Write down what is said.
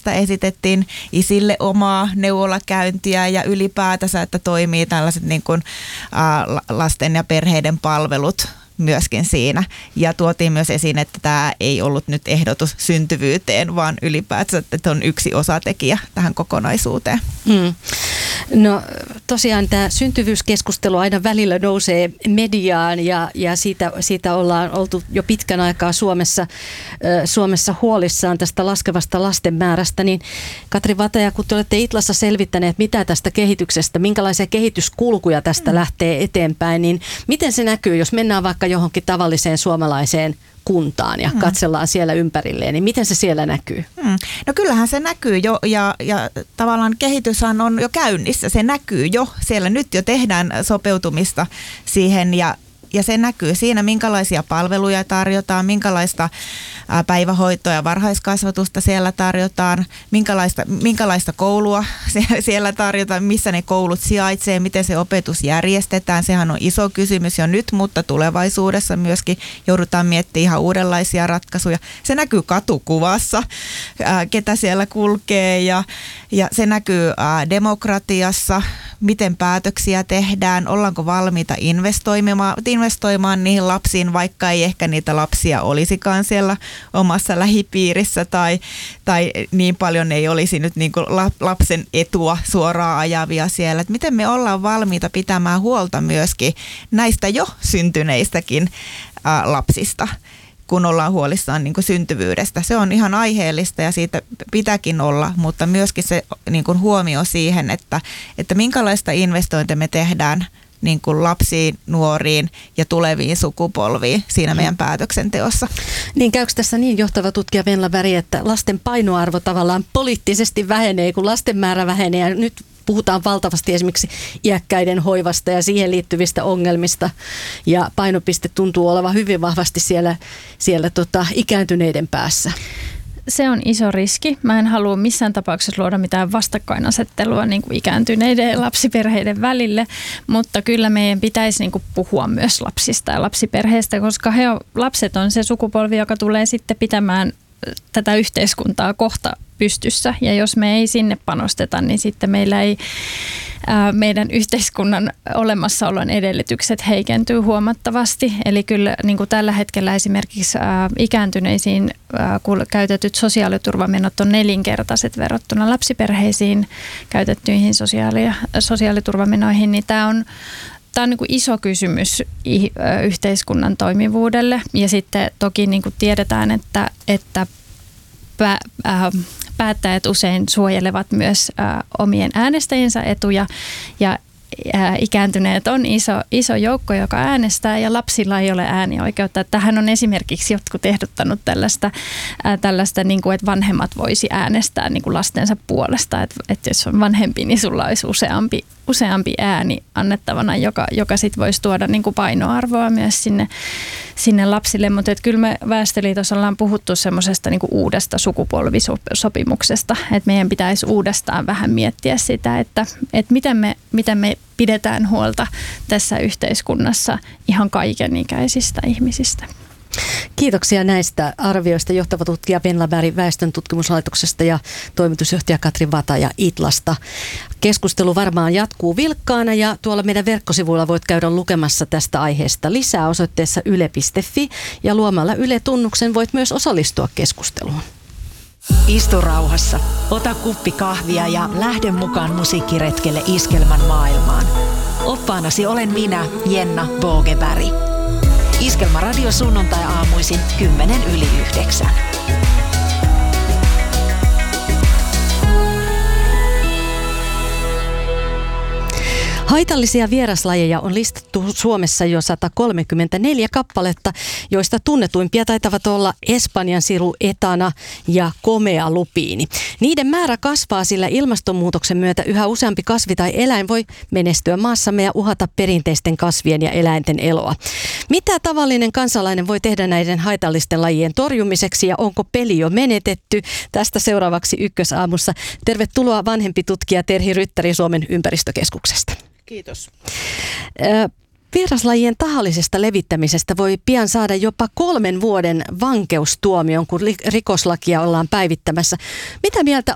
puolesta esitettiin isille omaa neuvolakäyntiä ja ylipäätänsä, että toimii tällaiset niin kuin, lasten ja perheiden palvelut myöskin siinä. Ja tuotiin myös esiin, että tämä ei ollut nyt ehdotus syntyvyyteen, vaan ylipäätään, että on yksi osatekijä tähän kokonaisuuteen. No tosiaan tämä syntyvyyskeskustelu aina välillä nousee mediaan ja siitä ollaan oltu jo pitkän aikaa Suomessa huolissaan tästä laskevasta lasten määrästä. Niin Katri Vataja, kun te olette Itlassa selvittäneet, mitä tästä kehityksestä, minkälaisia kehityskulkuja tästä lähtee eteenpäin, niin miten se näkyy, jos mennään vaikka johonkin tavalliseen suomalaiseen kuntaan ja katsellaan siellä ympärilleen, niin miten se siellä näkyy? No kyllähän se näkyy jo ja tavallaan kehityshän on jo käynnissä. Se näkyy jo. Siellä nyt jo tehdään sopeutumista siihen ja se näkyy siinä, minkälaisia palveluja tarjotaan, minkälaista päivähoitoa ja varhaiskasvatusta siellä tarjotaan, minkälaista koulua siellä tarjotaan, missä ne koulut sijaitsee, miten se opetus järjestetään. Sehän on iso kysymys jo nyt, mutta tulevaisuudessa myöskin joudutaan miettimään ihan uudenlaisia ratkaisuja. Se näkyy katukuvassa, ketä siellä kulkee ja se näkyy demokratiassa, miten päätöksiä tehdään, ollaanko valmiita investoimaan niihin lapsiin, vaikka ei ehkä niitä lapsia olisikaan siellä omassa lähipiirissä tai niin paljon ei olisi nyt niin kuin lapsen etua suoraan ajavia siellä. Et miten me ollaan valmiita pitämään huolta myöskin näistä jo syntyneistäkin lapsista, kun ollaan huolissaan niin kuin syntyvyydestä. Se on ihan aiheellista ja siitä pitääkin olla, mutta myöskin se niin kuin huomio siihen, että minkälaista investointia me tehdään niin kuin lapsiin, nuoriin ja tuleviin sukupolviin siinä meidän päätöksenteossa. Niin käykö tässä niin, johtava tutkija Venla Berg, että lasten painoarvo tavallaan poliittisesti vähenee, kun lasten määrä vähenee ja nyt puhutaan valtavasti esimerkiksi iäkkäiden hoivasta ja siihen liittyvistä ongelmista ja painopiste tuntuu olevan hyvin vahvasti siellä ikääntyneiden päässä. Se on iso riski. Mä en halua missään tapauksessa luoda mitään vastakkainasettelua niin kuin ikääntyneiden ja lapsiperheiden välille, mutta kyllä meidän pitäisi niin kuin puhua myös lapsista ja lapsiperheistä, koska lapset on se sukupolvi, joka tulee sitten pitämään tätä yhteiskuntaa kohta pystyssä. Ja jos me ei sinne panosteta, niin sitten meillä ei meidän yhteiskunnan olemassaolon edellytykset heikentyy huomattavasti. Eli kyllä niin kuin tällä hetkellä esimerkiksi ikääntyneisiin käytetyt sosiaaliturvamenot on 4-kertaiset verrattuna lapsiperheisiin käytettyihin sosiaaliturvamenoihin, niin tämä on niin kuin iso kysymys yhteiskunnan toimivuudelle. Ja sitten toki niin kuin tiedetään, että päättäjät usein suojelevat myös omien äänestäjiensä etuja ja ikääntyneet on iso joukko, joka äänestää ja lapsilla ei ole äänioikeutta. Tähän on esimerkiksi jotkut ehdottanut tällaista niin kuin, että vanhemmat voisi äänestää niin kuin lastensa puolesta. Että jos on vanhempi, niin sulla olisi useampi ääni annettavana, joka sit voisi tuoda niin kuin painoarvoa myös sinne lapsille. Mutta kyllä me Väestöliitossa ollaan puhuttu semmoisesta niin kuin uudesta sukupolvisopimuksesta, että meidän pitäisi uudestaan vähän miettiä sitä, että miten me pidetään huolta tässä yhteiskunnassa ihan kaikenikäisistä ihmisistä. Kiitoksia näistä arvioista johtava tutkija Venla Berg Väestön tutkimuslaitoksesta ja toimitusjohtaja Katri Vataja Itlasta. Keskustelu varmaan jatkuu vilkkaana ja tuolla meidän verkkosivuilla voit käydä lukemassa tästä aiheesta lisää osoitteessa yle.fi ja luomalla Yle-tunnuksen voit myös osallistua keskusteluun. Istu rauhassa, ota kuppi kahvia ja lähde mukaan musiikkiretkelle Iskelmän maailmaan. Oppaanasi olen minä, Jenna Bogeberg. Iskelmä radio sunnuntai-aamuisin 8:10. Haitallisia vieraslajeja on listattu Suomessa jo 134 kappaletta, joista tunnetuimpia taitavat olla espanjansiru, etana ja komea lupiini. Niiden määrä kasvaa, sillä ilmastonmuutoksen myötä yhä useampi kasvi tai eläin voi menestyä maassamme ja uhata perinteisten kasvien ja eläinten eloa. Mitä tavallinen kansalainen voi tehdä näiden haitallisten lajien torjumiseksi ja onko peli jo menetetty? Tästä seuraavaksi Ykkösaamussa. Tervetuloa vanhempi tutkija Terhi Ryttäri Suomen ympäristökeskuksesta. Kiitos. Vieraslajien tahallisesta levittämisestä voi pian saada jopa 3 vuoden vankeustuomion, kun rikoslakia ollaan päivittämässä. Mitä mieltä